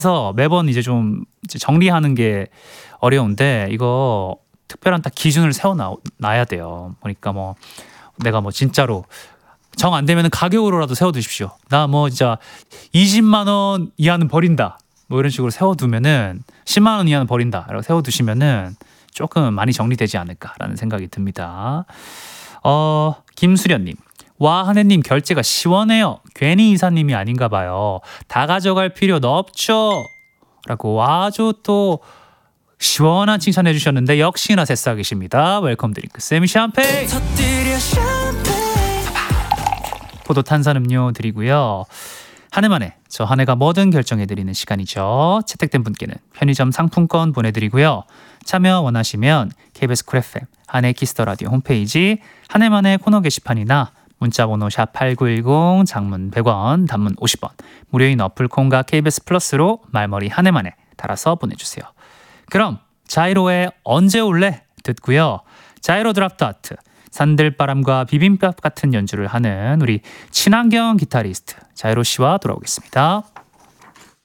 그래서 매번 이제 좀 이제 정리하는 게 어려운데 이거 특별한 딱 기준을 세워놔야 돼요. 그러니까 뭐 내가 뭐 진짜로 정 안 되면 가격으로라도 세워두십시오. 나 뭐 진짜 20만 원 이하는 버린다. 뭐 이런 식으로 세워두면은 10만 원 이하는 버린다. 라고 세워두시면은 조금 많이 정리되지 않을까라는 생각이 듭니다. 김수련님. 와 한혜님 결제가 시원해요. 괜히 이사님이 아닌가 봐요. 다 가져갈 필요는 없죠. 라고 아주 또 시원한 칭찬해 주셨는데 역시나 새싹이십니다. 웰컴 드링크 세미 샴페인 포도 탄산음료 드리고요. 한 해만에 저 한 해가 뭐든 결정해드리는 시간이죠. 채택된 분께는 편의점 상품권 보내드리고요. 참여 원하시면 KBS 쿨 FM 한해 키스더라디오 홈페이지 한 해만의 코너 게시판이나 문자번호 샵8910 장문 100원 단문 50원 무료인 어플 콩과 KBS 플러스로 말머리 한 해만에 달아서 보내주세요. 그럼 자이로의 언제 올래 듣고요. 자이로 드랍트 아트 산들바람과 비빔밥 같은 연주를 하는 우리 친환경 기타리스트 자이로 씨와 돌아오겠습니다.